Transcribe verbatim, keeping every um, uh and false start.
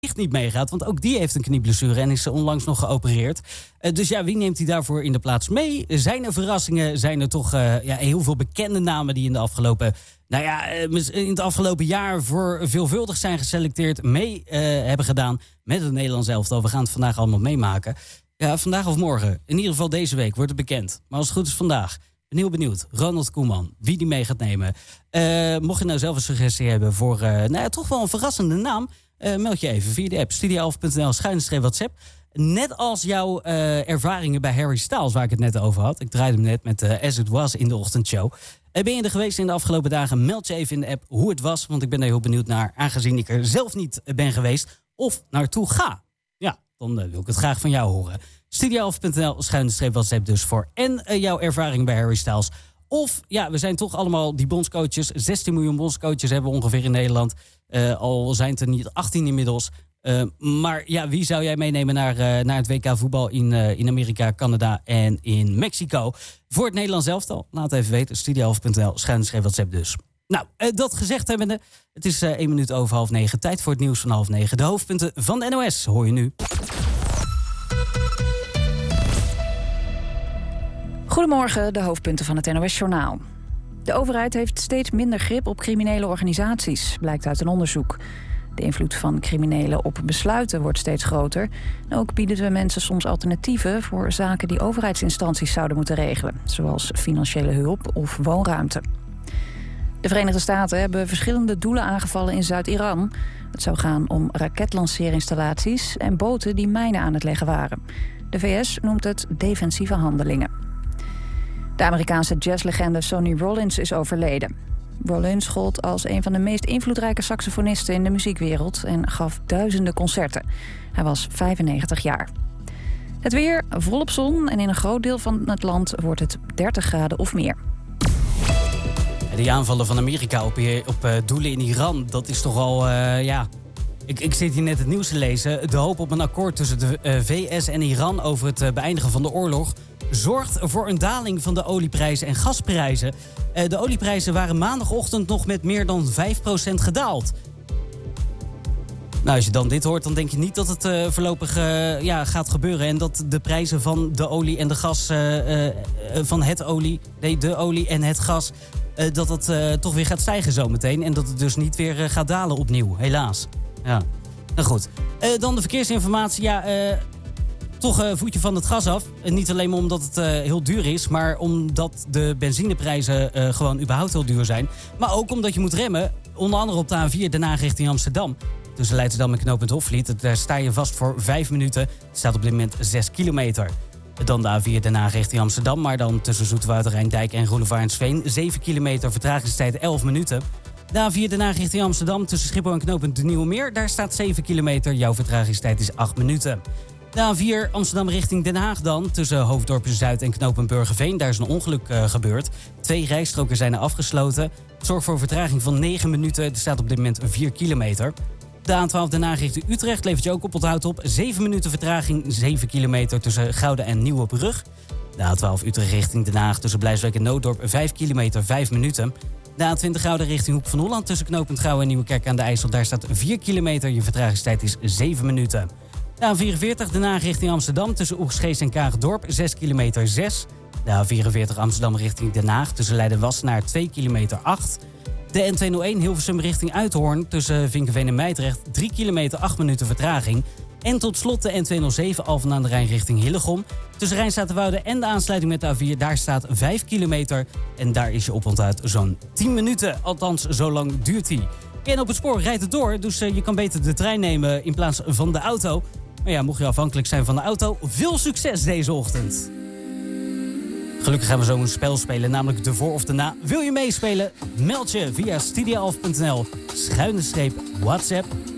niet meegaat. Want ook die heeft een knieblessure en is onlangs nog geopereerd. Uh, dus ja, wie neemt hij daarvoor in de plaats mee? Zijn er verrassingen? Zijn er toch uh, ja, heel veel bekende namen die in de afgelopen... Nou ja, in het afgelopen jaar voor veelvuldig zijn geselecteerd, mee uh, hebben gedaan met het Nederlands elftal. We gaan het vandaag allemaal meemaken. Ja, vandaag of morgen. In ieder geval deze week wordt het bekend. Maar als het goed is vandaag. Ben heel benieuwd. Ronald Koeman, wie die mee gaat nemen. Uh, mocht je nou zelf een suggestie hebben voor uh, nou ja, toch wel een verrassende naam, uh, meld je even via de app studio elf punt n l schuine WhatsApp. Net als jouw uh, ervaringen bij Harry Styles, waar ik het net over had. Ik draaide hem net met uh, As It Was in de ochtendshow. Uh, ben je er geweest in de afgelopen dagen? Meld je even in de app hoe het was. Want ik ben er heel benieuwd naar, aangezien ik er zelf niet ben geweest. Of naartoe ga. Ja, dan uh, wil ik het graag van jou horen. studio elf punt n l schuine WhatsApp dus voor. En uh, jouw ervaring bij Harry Styles. Of, ja, we zijn toch allemaal die bondscoaches. zestien miljoen bondscoaches hebben we ongeveer in Nederland. Uh, al zijn het er niet achttien inmiddels. Uh, maar ja, wie zou jij meenemen naar, uh, naar het W K voetbal in, uh, in Amerika, Canada en in Mexico? Voor het Nederlands elftal? Laat even weten. studio elf punt n l schuine WhatsApp dus. Nou, uh, dat gezegd hebbende. Het is uh, één minuut over half negen. Tijd voor het nieuws van half negen. De hoofdpunten van de N O S hoor je nu. Goedemorgen, de hoofdpunten van het N O S-journaal. De overheid heeft steeds minder grip op criminele organisaties, blijkt uit een onderzoek. De invloed van criminelen op besluiten wordt steeds groter. En ook bieden we mensen soms alternatieven voor zaken die overheidsinstanties zouden moeten regelen, zoals financiële hulp of woonruimte. De Verenigde Staten hebben verschillende doelen aangevallen in Zuid-Iran. Het zou gaan om raketlanceerinstallaties en boten die mijnen aan het leggen waren. De V S noemt het defensieve handelingen. De Amerikaanse jazzlegende Sonny Rollins is overleden. Rollins gold als een van de meest invloedrijke saxofonisten in de muziekwereld en gaf duizenden concerten. Hij was vijfennegentig jaar. Het weer, volop zon en in een groot deel van het land wordt het dertig graden of meer. Die aanvallen van Amerika op, op uh, doelen in Iran, dat is toch al, uh, ja... Ik, ik zit hier net het nieuws te lezen. De hoop op een akkoord tussen de uh, V S en Iran over het uh, beëindigen van de oorlog zorgt voor een daling van de olieprijzen en gasprijzen. Uh, de olieprijzen waren maandagochtend nog met meer dan vijf procent gedaald. Nou, als je dan dit hoort, dan denk je niet dat het uh, voorlopig uh, ja, gaat gebeuren. En dat de prijzen van de olie en de gas, uh, uh, van het olie, nee, de olie en het gas, uh, dat het uh, toch weer gaat stijgen zometeen. En dat het dus niet weer uh, gaat dalen opnieuw, helaas. Ja, nou goed. Uh, dan de verkeersinformatie. Ja, uh, toch uh, voetje van het gas af. Uh, niet alleen omdat het uh, heel duur is, maar omdat de benzineprijzen uh, gewoon überhaupt heel duur zijn. Maar ook omdat je moet remmen, onder andere op de A vier Den Haag richting Amsterdam. Tussen Leidschendam en knooppunt Hofvliet. Daar sta je vast voor vijf minuten. Het staat op dit moment zes kilometer. Dan de A vier Den Haag richting Amsterdam, maar dan tussen Zoeterwoude Rijndijk en Roelevarensveen. zeven kilometer, vertragingstijd elf minuten. De A vier Den Haag richting Amsterdam tussen Schiphol en knooppunt De Nieuwe Meer. Daar staat zeven kilometer. Jouw vertragingstijd is acht minuten. De A vier Amsterdam richting Den Haag dan. Tussen Hoofddorp Zuid en knooppunt Burgerveen. Daar is een ongeluk uh, gebeurd. Twee rijstroken zijn er afgesloten. Zorg voor een vertraging van negen minuten. Er staat op dit moment vier kilometer. De A twaalf Den Haag richting Utrecht levert je ook op onthoud op. zeven minuten vertraging, zeven kilometer tussen Gouda en Nieuwebrug. De A twaalf Utrecht richting Den Haag tussen Blijswijk en Nooddorp. vijf kilometer, vijf minuten. De A twintig Gouda richting Hoek van Holland tussen knooppunt Gouwen en Nieuwekerk aan de IJssel. Daar staat vier kilometer. Je vertragingstijd is zeven minuten. De A vierenveertig Den Haag richting Amsterdam tussen Oegstgeest en Kaagdorp. zes kilometer zes. De A vierenveertig Amsterdam richting Den Haag tussen Leiden-Wassenaar twee kilometer acht. De N tweehonderdéén Hilversum richting Uithoorn tussen Vinkeveen en Meidrecht. drie kilometer acht minuten vertraging. En tot slot de N tweehonderdzeven Alphen aan de Rijn richting Hillegom. Tussen Rijnstatenwoude en de aansluiting met de A vier, daar staat vijf kilometer. En daar is je oponthoud zo'n tien minuten. Althans, zo lang duurt die. En op het spoor rijdt het door, dus uh, je kan beter de trein nemen in plaats van de auto. Maar ja, mocht je afhankelijk zijn van de auto, veel succes deze ochtend. Gelukkig gaan we zo een spel spelen, namelijk de voor of de na. Wil je meespelen? Meld je via studio elf punt n l schuine streep WhatsApp.